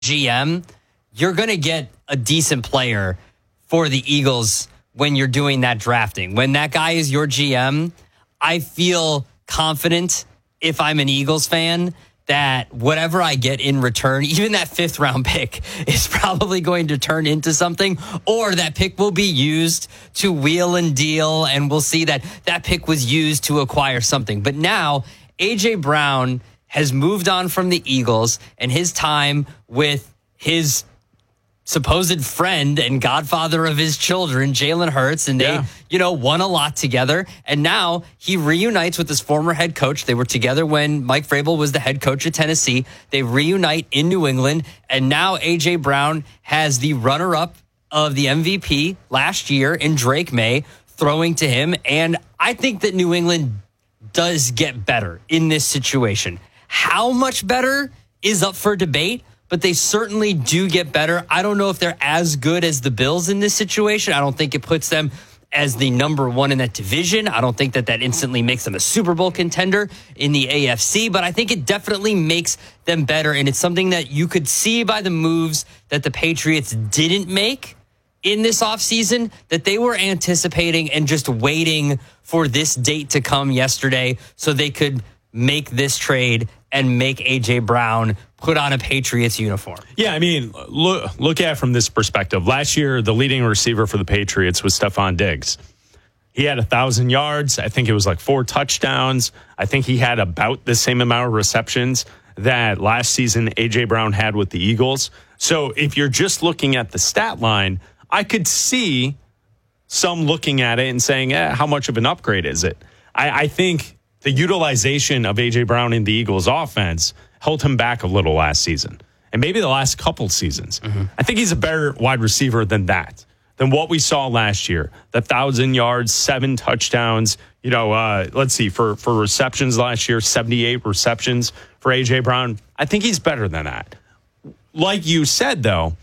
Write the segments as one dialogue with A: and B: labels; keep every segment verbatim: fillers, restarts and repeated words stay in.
A: G M, you're going to get a decent player for the Eagles when you're doing that drafting. When that guy is your G M, I feel confident if I'm an Eagles fan that whatever I get in return, even that fifth round pick, is probably going to turn into something, or that pick will be used to wheel and deal, and we'll see that that pick was used to acquire something. But now A J Brown has moved on from the Eagles, and his time with his supposed friend and godfather of his children, Jalen Hurts, and they, yeah. you know, won a lot together. And now he reunites with his former head coach. They were together when Mike Vrabel was the head coach at Tennessee. They reunite in New England, and now A J Brown has the runner-up of the M V P last year in Drake May throwing to him. And I think that New England does get better in this situation. How much better is up for debate, but they certainly do get better. I don't know if they're as good as the Bills in this situation. I don't think it puts them as the number one in that division. I don't think that that instantly makes them a Super Bowl contender in the A F C, but I think it definitely makes them better. And it's something that you could see by the moves that the Patriots didn't make in this offseason, that they were anticipating and just waiting for this date to come yesterday so they could make this trade and make A J Brown put on a Patriots uniform.
B: Yeah, I mean, look, look at it from this perspective. Last year, the leading receiver for the Patriots was Stephon Diggs. He had one thousand yards. I think it was like four touchdowns. I think he had about the same amount of receptions that last season A J Brown had with the Eagles. So if you're just looking at the stat line, I could see some looking at it and saying, eh, how much of an upgrade is it? I, I think the utilization of A J Brown in the Eagles offense held him back a little last season, and maybe the last couple seasons. Mm-hmm. I think he's a better wide receiver than that, than what we saw last year. The thousand yards, seven touchdowns. You know, uh, let's see, for, for receptions last year, seventy-eight receptions for A J Brown. I think he's better than that. Like you said, though,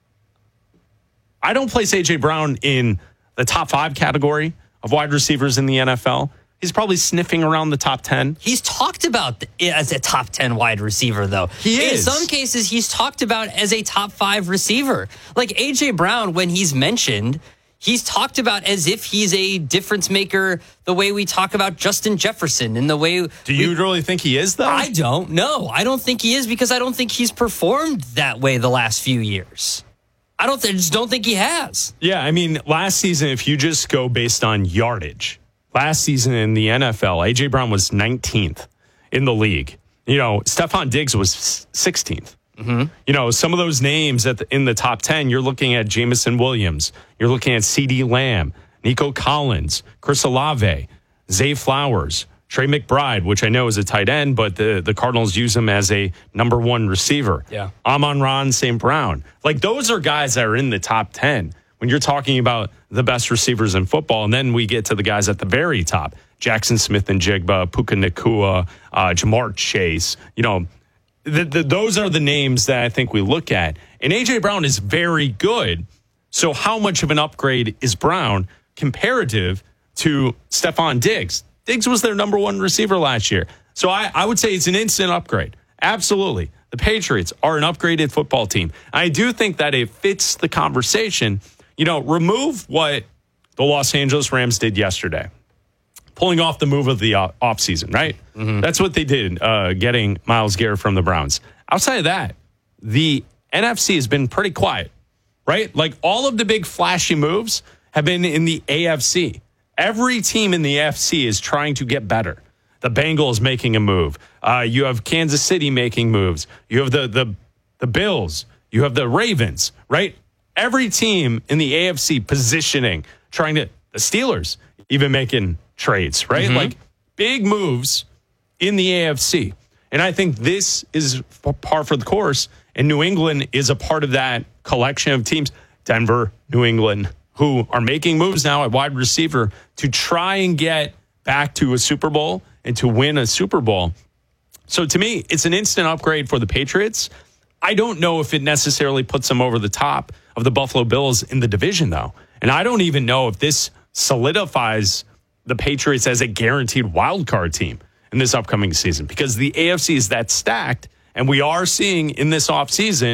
B: I don't place A J Brown in the top five category of wide receivers in the N F L. He's probably sniffing around the top ten.
A: He's talked about as a top ten wide receiver, though.
B: He is.
A: In some cases, he's talked about as a top five receiver. Like A J Brown, when he's mentioned, he's talked about as if he's a difference maker the way we talk about Justin Jefferson and the way...
B: Do you
A: we,
B: really think he is, though?
A: I don't. No, I don't think he is because I don't think he's performed that way the last few years. I don't. I just don't think he has.
B: Yeah, I mean, last season, if you just go based on yardage, last season in the N F L, A J Brown was nineteenth in the league. You know, Stephon Diggs was sixteenth. Mm-hmm. You know, some of those names at the, in the top ten, you're looking at Jamison Williams. You're looking at CeeDee Lamb, Nico Collins, Chris Olave, Zay Flowers, Trey McBride, which I know is a tight end, but the, the Cardinals use him as a number one receiver.
A: Yeah.
B: Amon-Ra Saint Brown. Like, those are guys that are in the top ten when you're talking about the best receivers in football. And then we get to the guys at the very top. Jackson Smith and Jigba, Puka Nacua, uh, Jamar Chase. You know, the, the, those are the names that I think we look at. And A J Brown is very good. So how much of an upgrade is Brown comparative to Stephon Diggs? Diggs was their number one receiver last year. So I, I would say it's an instant upgrade. Absolutely. The Patriots are an upgraded football team. I do think that it fits the conversation. You know, remove what the Los Angeles Rams did yesterday, pulling off the move of the uh, offseason, right? Mm-hmm. That's what they did, uh, getting Myles Garrett from the Browns. Outside of that, the N F C has been pretty quiet, right? Like, all of the big flashy moves have been in the A F C. Every team in the A F C is trying to get better. The Bengals making a move. Uh, you have Kansas City making moves. You have the the the Bills. You have the Ravens, right? Every team in the A F C positioning, trying to, the Steelers even making trades, right? Mm-hmm. Like, big moves in the A F C. And I think this is par for the course. And New England is a part of that collection of teams. Denver, New England, who are making moves now at wide receiver to try and get back to a Super Bowl and to win a Super Bowl. So to me, it's an instant upgrade for the Patriots. I don't know if it necessarily puts them over the top of the Buffalo Bills in the division, though. And I don't even know if this solidifies the Patriots as a guaranteed wild card team in this upcoming season, because the A F C is that stacked, and we are seeing in this offseason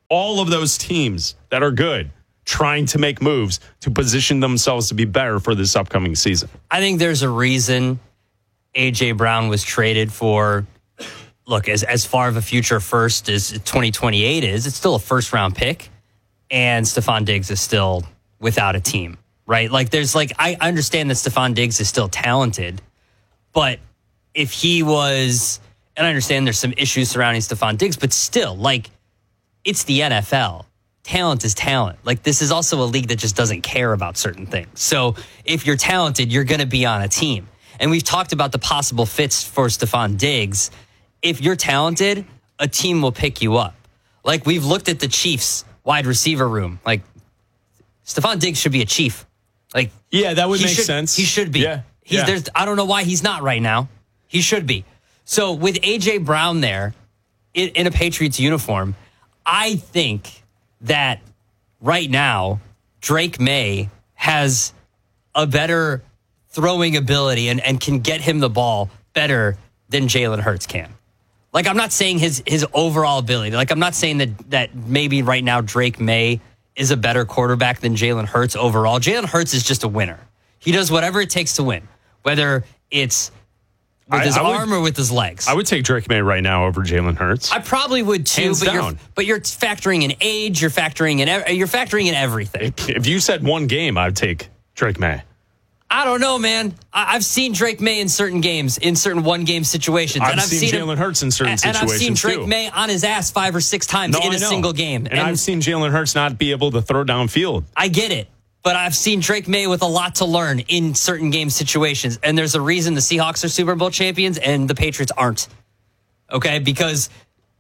B: All of those teams that are good trying to make moves to position themselves to be better for this upcoming season.
A: I think there's a reason A J. Brown was traded for, look, as, as far of a future first as twenty twenty-eight is, it's still a first-round pick, and Stephon Diggs is still without a team, right? Like, there's like, I understand that Stephon Diggs is still talented, but if he was, and I understand there's some issues surrounding Stephon Diggs, but still, like, it's the N F L. Talent is talent. Like, this is also a league that just doesn't care about certain things. So if you're talented, you're going to be on a team. And we've talked about the possible fits for Stephon Diggs. If you're talented, a team will pick you up. Like, we've looked at the Chiefs wide receiver room. Like, Stephon Diggs should be a Chief. Like,
B: yeah, that would make
A: should,
B: sense.
A: He should be.
B: Yeah.
A: He's,
B: yeah.
A: There's, I don't know why he's not right now. He should be. So with A J. Brown there in, in a Patriots uniform, I think that right now, Drake May has a better throwing ability and, and can get him the ball better than Jalen Hurts can. Like, I'm not saying his his overall ability. Like, I'm not saying that that maybe right now Drake May is a better quarterback than Jalen Hurts overall. Jalen Hurts is just a winner. He does whatever it takes to win, whether it's with
B: I,
A: his
B: I
A: arm
B: would,
A: or with his legs.
B: I would take Drake May right now over Jalen Hurts.
A: I probably would too,
B: Hands
A: but
B: down.
A: you're but you're factoring in age, you're factoring in ev- you're factoring in everything.
B: If you said one game, I'd take Drake May.
A: I don't know, man. I- I've seen Drake May in certain games, in certain one-game situations.
B: I've
A: and I've
B: seen,
A: seen
B: Jalen
A: him,
B: Hurts in certain
A: and,
B: situations,
A: and I've seen Drake
B: too.
A: May on his ass five or six times
B: No,
A: in
B: I
A: a
B: know.
A: single game.
B: And,
A: And,
B: I've seen Jalen Hurts not be able to throw downfield.
A: I get it. But I've seen Drake May with a lot to learn in certain game situations. And there's a reason the Seahawks are Super Bowl champions and the Patriots aren't. Okay? Because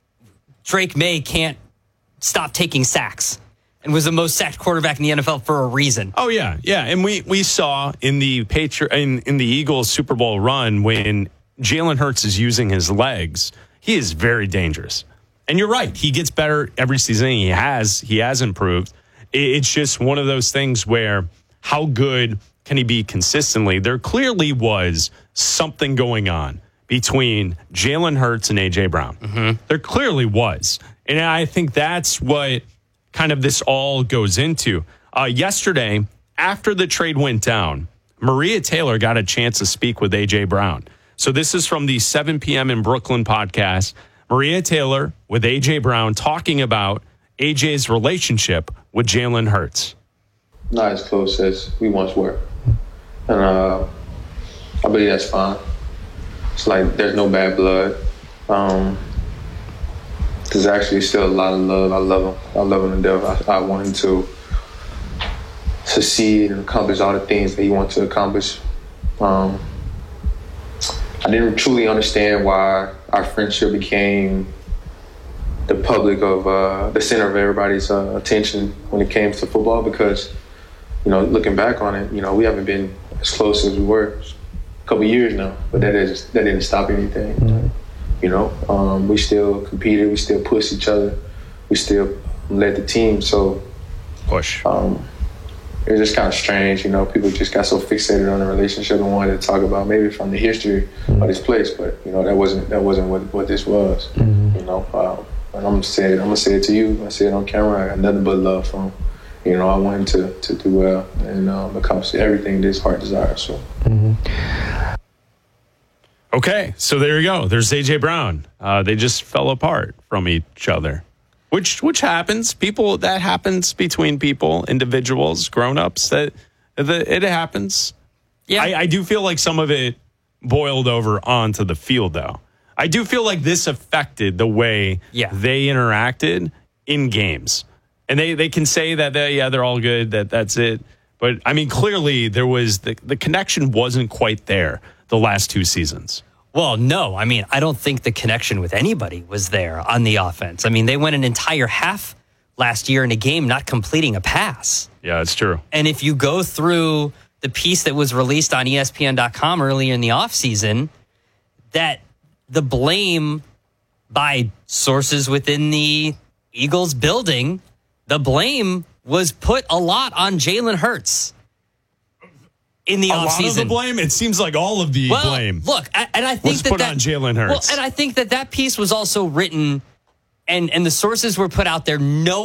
A: Drake May can't stop taking sacks and was the most sacked quarterback in the N F L for a reason.
B: Oh yeah, yeah, and we we saw in the Patri- in in the Eagles Super Bowl run when Jalen Hurts is using his legs, he is very dangerous. And you're right, he gets better every season. He has he has improved. It's just one of those things where how good can he be consistently? There clearly was something going on between Jalen Hurts and A J. Brown. Mm-hmm. There clearly was, and I think that's what kind of this all goes into. Uh, yesterday, after the trade went down, Maria Taylor got a chance to speak with A J. Brown. So this is from the seven p.m. in Brooklyn podcast. Maria Taylor with A J. Brown talking about A J's relationship with Jalen Hurts.
C: Not as close as we once were. And uh, I believe that's fine. It's like there's no bad blood. Um, There's actually still a lot of love. I love him. I love him to death. I, I want him to succeed and accomplish all the things that he wants to accomplish. Um, I didn't truly understand why our friendship became the public of uh, the center of everybody's uh, attention when it came to football because, you know, looking back on it, you know, we haven't been as close as we were a couple years now, but that didn't, that didn't stop anything. Mm-hmm. You know, um, we still competed, we still pushed each other, we still led the team. So,
B: push.
C: Um, it was just kind of strange, you know. People just got so fixated on the relationship and wanted to talk about maybe from the history mm-hmm. of this place, but you know that wasn't that wasn't what, what this was. Mm-hmm. You know, um, and I'm gonna say it. I'm gonna say it to you. I say it on camera. I got nothing but love for him. You know, I want him to to do well and um, accomplish everything that his heart desires. So. Mm-hmm.
B: Okay, so there you go. There's A J. Brown. Uh, they just fell apart from each other, which which happens. People that happens between people, individuals, grown-ups. That, that it happens. Yeah, I, I do feel like some of it boiled over onto the field, though. I do feel like this affected the way
A: yeah.
B: they interacted in games, and they they can say that they, yeah they're all good. That that's it. But I mean, clearly there was the the connection wasn't quite there the last two seasons.
A: Well, no. I mean, I don't think the connection with anybody was there on the offense. I mean, they went an entire half last year in a game not completing a pass.
B: Yeah, it's true.
A: And if you go through the piece that was released on E S P N dot com earlier in the offseason, that the blame by sources within the Eagles building, the blame was put a lot on Jalen Hurts. In the
B: a
A: offseason.
B: lot of the blame? It seems like all of the
A: well,
B: blame.
A: Look, I, and I think
B: was
A: that
B: put
A: that,
B: on Jalen Hurts.
A: Well, and I think that that piece was also written and and the sources were put out there. No